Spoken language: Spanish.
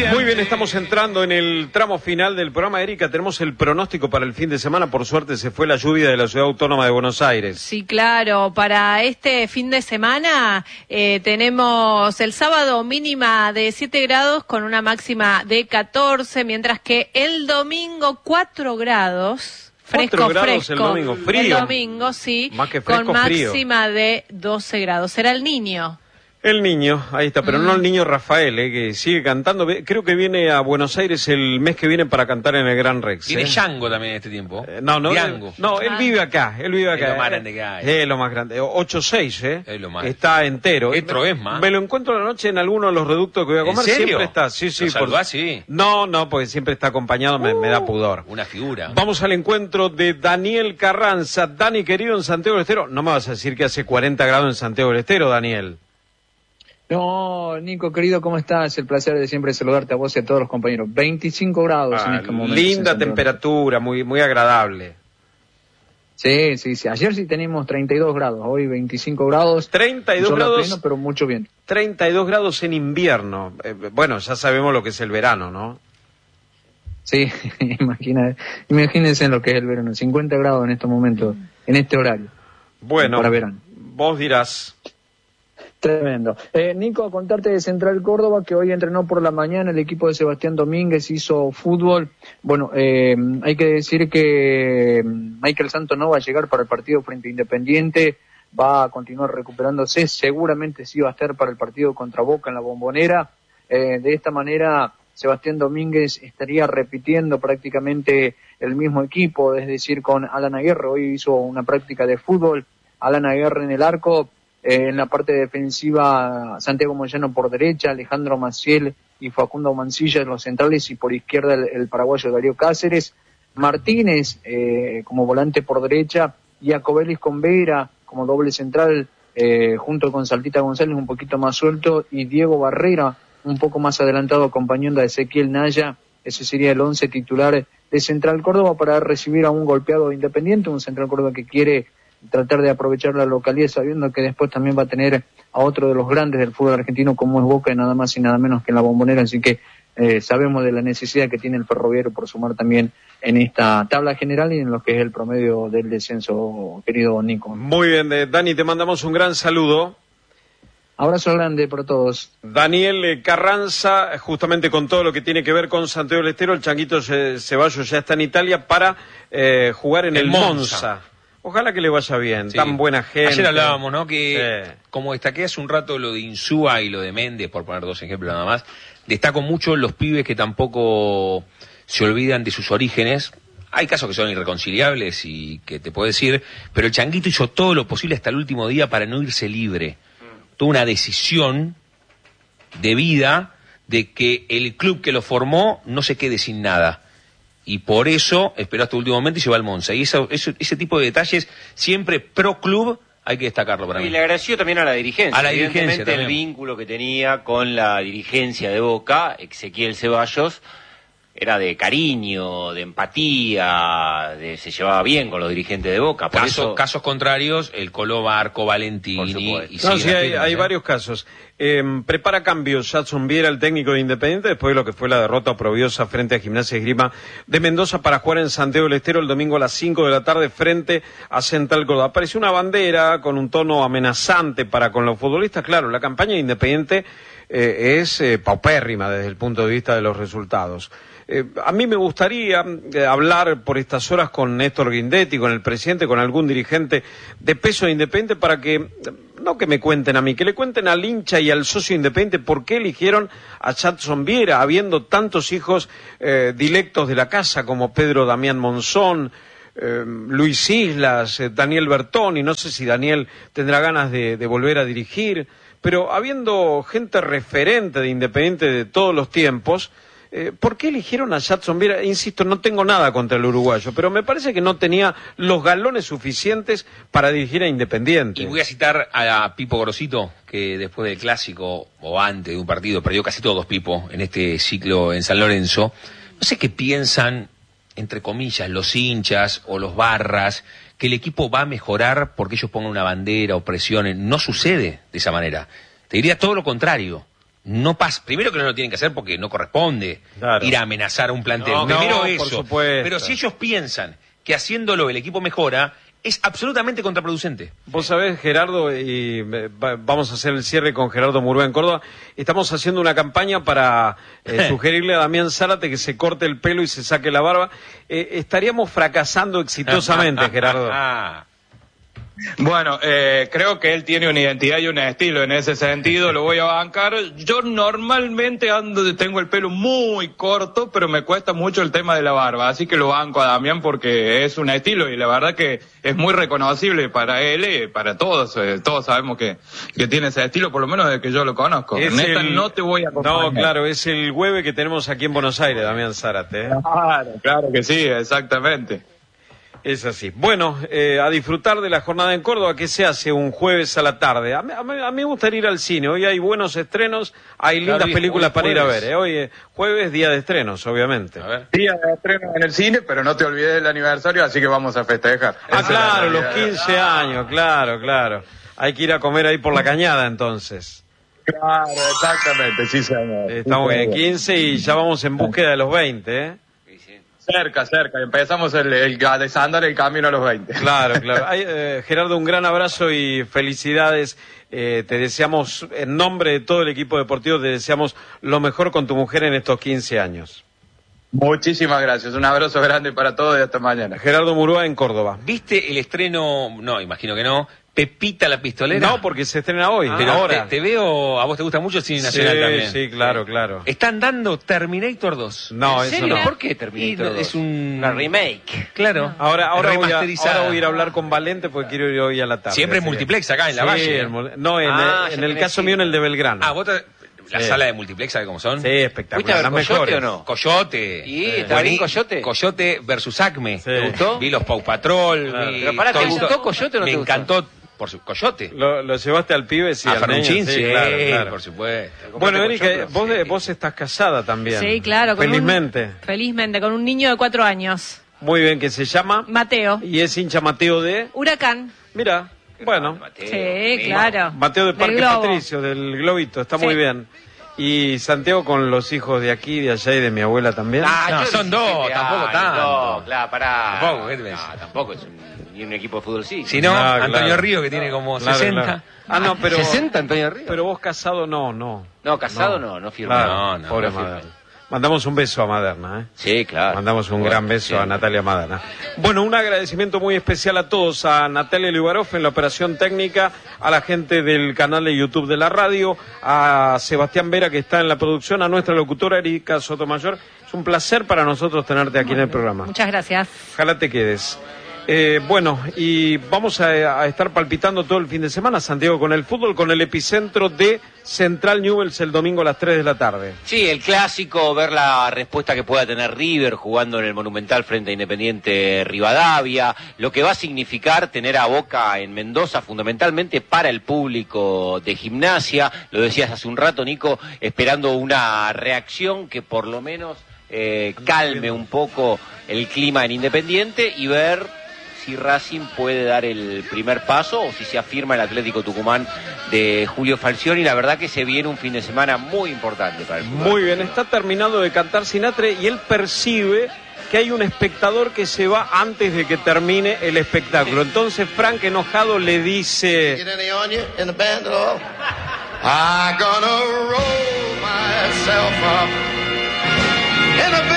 Muy bien, estamos entrando en el tramo final del programa. Erika, tenemos el pronóstico para el fin de semana. Por suerte se fue la lluvia de la Ciudad Autónoma de Buenos Aires. Sí, claro. Para este fin de semana tenemos el sábado mínima de 7 grados con una máxima de 14, mientras que el domingo 4 grados. Fresco, 4 grados fresco. El domingo, frío. El domingo, sí. Más que fresco, con máxima frío. de 12 grados. Será el Niño. El Niño, ahí está, pero no el Niño Rafael, que sigue cantando. Creo que viene a Buenos Aires el mes que viene para cantar en el Gran Rex. Viene Django también en este tiempo. No, Django. él vive acá, Es lo más grande que hay. Es lo más grande. 8-6, Es lo más. Está entero. Esto es más. Me lo encuentro a la noche en alguno de los reductos que voy a comer. ¿En serio? Siempre está, sí. ¿Lo saludás, sí? No, porque siempre está acompañado, me da pudor. Una figura. Vamos al encuentro de Daniel Carranza. Dani, querido, en Santiago del Estero. No me vas a decir que hace 40 grados en Santiago del Estero, Daniel. No, Nico, querido, ¿cómo estás? El placer de siempre saludarte a vos y a todos los compañeros. 25 grados en este momento. Linda temperatura, muy agradable. Sí. Ayer sí teníamos 32 grados, hoy 25 grados. 32 grados. Pleno, pero mucho bien. 32 grados en invierno. Bueno, ya sabemos lo que es el verano, ¿no? Sí, imagínense lo que es el verano. 50 grados en estos momentos, en este horario. Bueno, para verano. Vos dirás. Tremendo. Nico, contarte de Central Córdoba que hoy entrenó por la mañana el equipo de Sebastián Domínguez, hizo fútbol. Bueno, hay que decir que Michael Santos no va a llegar para el partido frente a Independiente, va a continuar recuperándose, seguramente sí va a estar para el partido contra Boca en la Bombonera. De esta manera, Sebastián Domínguez estaría repitiendo prácticamente el mismo equipo, es decir, con Alan Aguirre. Hoy hizo una práctica de fútbol, Alan Aguirre en el arco. En la parte defensiva, Santiago Moyano por derecha, Alejandro Maciel y Facundo Mancilla en los centrales, y por izquierda el paraguayo Darío Cáceres, Martínez como volante por derecha, Iacobelis con Vera como doble central, junto con Saltita González un poquito más suelto, y Diego Barrera un poco más adelantado acompañando a Ezequiel Naya. Ese sería el 11 titular de Central Córdoba para recibir a un golpeado Independiente, un Central Córdoba que quiere tratar de aprovechar la localidad, sabiendo que después también va a tener a otro de los grandes del fútbol argentino como es Boca, y nada más y nada menos que en la Bombonera. Así que sabemos de la necesidad que tiene el Ferroviario por sumar también en esta tabla general y en lo que es el promedio del descenso, querido Nico. Muy bien, Dani, te mandamos un gran saludo. Abrazo grande para todos. Daniel Carranza, justamente con todo lo que tiene que ver con Santiago del Estero, el Changuito Ceballos ya está en Italia para jugar en el Monza. Ojalá que le vaya bien, sí. Tan buena gente. Ayer hablábamos, ¿no? Que como destaqué hace un rato lo de Insúa y lo de Méndez, por poner dos ejemplos nada más, destaco mucho los pibes que tampoco se olvidan de sus orígenes. Hay casos que son irreconciliables y que te puedo decir, pero el Changuito hizo todo lo posible hasta el último día para no irse libre. Tuvo una decisión de vida de que el club que lo formó no se quede sin nada. Y por eso esperó hasta el último momento y se va al Monza. Y ese tipo de detalles, siempre pro club, hay que destacarlo para mí. Y le agradeció también a la dirigencia. A la dirigencia también. El vínculo que tenía con la dirigencia de Boca, Ezequiel Ceballos, era de cariño, de empatía, se llevaba bien con los dirigentes de Boca. Por eso... Casos contrarios, el Coló, Barco, Valentini... Hay varios casos. Prepara cambios Jadson Viera, el técnico de Independiente, después de lo que fue la derrota oprobiosa frente a Gimnasia y Esgrima de Mendoza, para jugar en Santiago del Estero el domingo a las 5 de la tarde frente a Central Córdoba. Apareció una bandera con un tono amenazante para con los futbolistas. Claro, la campaña de Independiente es paupérrima desde el punto de vista de los resultados. A mí me gustaría hablar por estas horas con Néstor Guindetti, con el presidente, con algún dirigente de peso de Independiente, para que, no que me cuenten a mí, que le cuenten al hincha y al socio Independiente por qué eligieron a Jadson Viera, habiendo tantos hijos dilectos de la casa como Pedro Damián Monzón, Luis Islas, Daniel Bertoni. No sé si Daniel tendrá ganas de volver a dirigir, pero habiendo gente referente de Independiente de todos los tiempos, ¿por qué eligieron a Jadson Viera? Insisto, no tengo nada contra el uruguayo, pero me parece que no tenía los galones suficientes para dirigir a Independiente. Y voy a citar a Pipo Grosito, que después del clásico, o antes de un partido, perdió casi todos Pipo en este ciclo en San Lorenzo. No sé qué piensan, entre comillas, los hinchas o los barras, que el equipo va a mejorar porque ellos pongan una bandera o presionen. No sucede de esa manera. Te diría todo lo contrario. no pasa. Primero que no lo tienen que hacer porque no corresponde ir a amenazar a un plantel. Primero eso. Por supuesto. Pero si ellos piensan que haciéndolo el equipo mejora, es absolutamente contraproducente. Vos sabés, Gerardo, y vamos a hacer el cierre con Gerardo Murúa en Córdoba, estamos haciendo una campaña para sugerirle a Damián Zárate que se corte el pelo y se saque la barba. Estaríamos fracasando exitosamente, Gerardo. Bueno, creo que él tiene una identidad y un estilo, en ese sentido lo voy a bancar. Yo normalmente tengo el pelo muy corto, pero me cuesta mucho el tema de la barba, así que lo banco a Damián porque es un estilo y la verdad que es muy reconocible para él y para todos. Todos sabemos que tiene ese estilo, por lo menos desde que yo lo conozco. No te voy a acompañar. No, claro, es el hueve que tenemos aquí en Buenos Aires, Damián Zárate. Claro que sí, exactamente. Es así. Bueno, a disfrutar de la jornada en Córdoba, que se hace un jueves a la tarde. A mí me gustaría ir al cine. Hoy hay buenos estrenos, hay lindas películas para ir a ver. Hoy es jueves, día de estrenos, obviamente. Día de estrenos en el cine, pero no te olvides del aniversario, así que vamos a festejar. Claro, los 15 años, claro. Hay que ir a comer ahí por la Cañada, entonces. Claro, exactamente, sí, señor. Estamos en 15 y ya vamos en búsqueda de los 20, ¿eh? Cerca, empezamos a desandar el camino a los 20. Claro. Gerardo, un gran abrazo y felicidades. Te deseamos, en nombre de todo el equipo deportivo, te deseamos lo mejor con tu mujer en estos 15 años. Muchísimas gracias, un abrazo grande para todos y hasta mañana. Gerardo Murúa en Córdoba. ¿Viste el estreno? No, imagino que no. Pepita la Pistolera. No, porque se estrena hoy. Pero ahora. Te veo, a vos te gusta mucho el cine nacional también. Sí, claro. Están dando Terminator 2. No, ¿En serio? eso no. ¿Por qué Terminator 2? Es una remake. Claro. Ahora voy remasterizada. a ir a hablar con Valente porque quiero ir hoy a la tarde. Siempre en multiplex acá en la Valle. En el caso mío en el de Belgrano. La sala de multiplex, ¿sabe cómo son? Sí, espectacular. ¿Fuiste a ver Coyote o no? Coyote. ¿Y está bien Coyote? Coyote versus Acme. Sí. ¿Te gustó? Vi los Paw Patrol. Pero pará, ¿te gustó Coyote o no te Me gustó? encantó. Por su Coyote. ¿Lo llevaste al pibe? Sí, A al Ferruchin, niño, sí, claro. por supuesto. Bueno, Erika, vos estás casada también. Sí, claro. Felizmente. Felizmente, con un niño de 4 años. Muy bien, que se llama Mateo. y es hincha Mateo de... Huracán. Mira, bueno, Mateo, Sí, claro. Mateo de Parque Globo. Patricio, del Globito, está Sí. muy bien. Y Santiago con los hijos de aquí, de allá y de mi abuela también. No, yo son 17 dos, tampoco años, tanto. No, claro, pará. Tampoco, ¿qué te pensás? No, tampoco es ni un equipo de fútbol, sí. Si no, Claro, Antonio claro. Río, que tiene como Claro, 60. claro. Ah, no, pero... 60 Antonio Río. Pero vos casado no. No, casado no firmó. Claro, No, pobre no firmé. Maderna. Mandamos un beso a Maderna, ¿eh? Sí, claro. Mandamos un Bueno, gran beso bien. a Natalia Maderna. Bueno, un agradecimiento muy especial a todos, a Natalia Liubarov en la operación técnica, a la gente del canal de YouTube de la radio, a Sebastián Vera que está en la producción, a nuestra locutora Erika Sotomayor. Es un placer para nosotros tenerte aquí en el programa. Muchas gracias. Ojalá te quedes. Bueno, y vamos a estar palpitando todo el fin de semana, Santiago, con el fútbol, con el epicentro de Central Newell's el domingo a las 3 de la tarde. Sí, el clásico, ver la respuesta que pueda tener River jugando en el Monumental frente a Independiente Rivadavia, lo que va a significar tener a Boca en Mendoza fundamentalmente para el público de Gimnasia, lo decías hace un rato, Nico, esperando una reacción que por lo menos calme un poco el clima en Independiente y ver si Racing puede dar el primer paso o si se afirma el Atlético Tucumán de Julio Falcioni. La verdad que se viene un fin de semana muy importante para el fútbol. Muy bien, está terminando de cantar Sinatra y él percibe que hay un espectador que se va antes de que termine el espectáculo. Entonces Frank, enojado, le dice... I'm gonna roll myself up in a